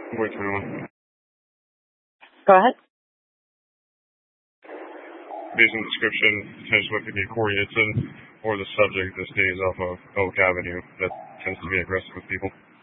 Wait for one. Go ahead. Based on the description, potentially what could be Corey Itzen or the subject that stays off of Oak Avenue that tends to be aggressive with people.